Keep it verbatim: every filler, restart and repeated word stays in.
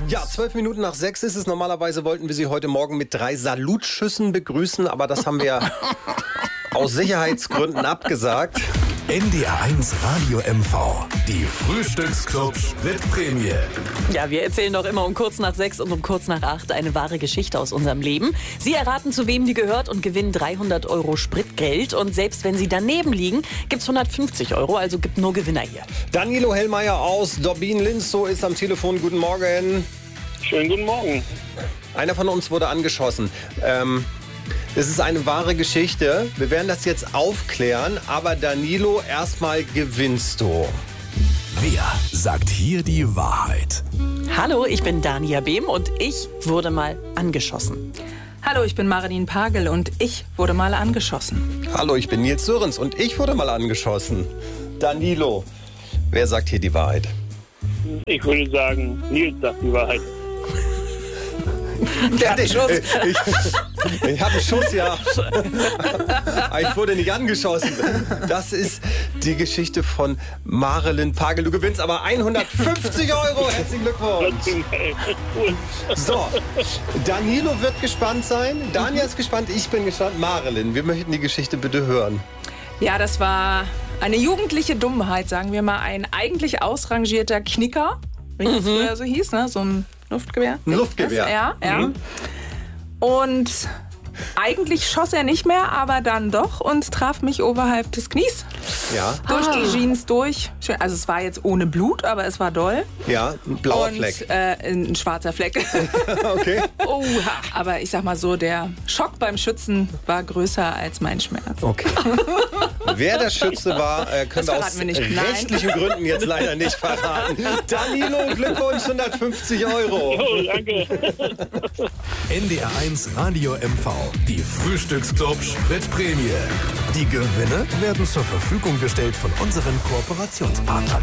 Ja, zwölf Minuten nach sechs ist es. Normalerweise wollten wir Sie heute Morgen mit drei Salutschüssen begrüßen, aber das haben wir aus Sicherheitsgründen abgesagt. N D R eins Radio M V, die Frühstücksclub Spritprämie. Ja, wir erzählen doch immer um kurz nach sechs und um kurz nach acht eine wahre Geschichte aus unserem Leben. Sie erraten, zu wem die gehört und gewinnen dreihundert Euro Spritgeld. Und selbst wenn Sie daneben liegen, gibt's hundertfünfzig Euro, also gibt nur Gewinner hier. Danilo Hellmeier aus Dobbin-Linzow ist am Telefon. Guten Morgen. Schönen guten Morgen. Einer von uns wurde angeschossen. Ähm... Das ist eine wahre Geschichte. Wir werden das jetzt aufklären, aber Danilo, erstmal gewinnst du. Wer sagt hier die Wahrheit? Hallo, ich bin Dania Behm und ich wurde mal angeschossen. Hallo, ich bin Marilyn Pagel und ich wurde mal angeschossen. Hallo, ich bin Nils Sörens und ich wurde mal angeschossen. Danilo, wer sagt hier die Wahrheit? Ich würde sagen, Nils sagt die Wahrheit. Der hat einen Schuss. Ich, ich, ich habe einen Schuss, ja. Aber ich wurde nicht angeschossen. Das ist die Geschichte von Marilyn Pagel. Du gewinnst aber hundertfünfzig Euro. Herzlichen Glückwunsch. So, Danilo wird gespannt sein. Dania ist gespannt. Ich bin gespannt. Marilyn, wir möchten die Geschichte bitte hören. Ja, das war eine jugendliche Dummheit, sagen wir mal. Ein eigentlich ausrangierter Knicker, wie das früher so hieß, ne? So ein Luftgewehr. Ein Luftgewehr. Ja, ja. Mhm. Und eigentlich schoss er nicht mehr, aber dann doch und traf mich oberhalb des Knies. Ja. Durch Ah. die Jeans durch. Schön, also es war jetzt ohne Blut, aber es war doll. Ja, ein blauer und, Fleck. Äh, ein schwarzer Fleck. Okay. Oha. Aber ich sag mal so, der Schock beim Schützen war größer als mein Schmerz. Okay. Wer der Schütze war, äh, können Das wir aus verraten wir nicht. Nein. rechtlichen Gründen jetzt leider nicht verraten. Danilo, Glückwunsch, hundertfünfzig Euro. Oh, danke. N D R eins Radio M V, die Frühstücksclub Spritprämie. Die Gewinne werden zur Verfügung gestellt von unseren Kooperationspartnern.